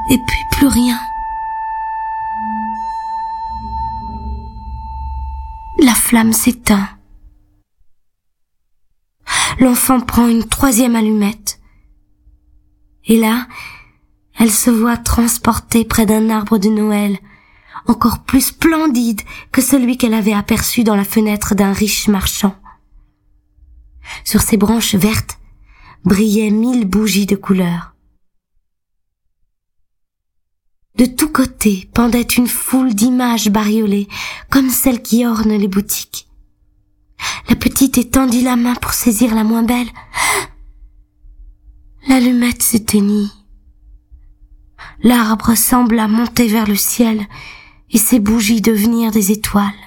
Et puis plus rien. La flamme s'éteint. L'enfant prend une 3e allumette. Et là, elle se voit transportée près d'un arbre de Noël, encore plus splendide que celui qu'elle avait aperçu dans la fenêtre d'un riche marchand. Sur ses branches vertes brillaient 1000 bougies de couleurs. De tous côtés pendait une foule d'images bariolées, comme celles qui ornent les boutiques. La petite étendit la main pour saisir la moins belle. L'allumette s'éteignit. L'arbre sembla monter vers le ciel et ses bougies devenir des étoiles.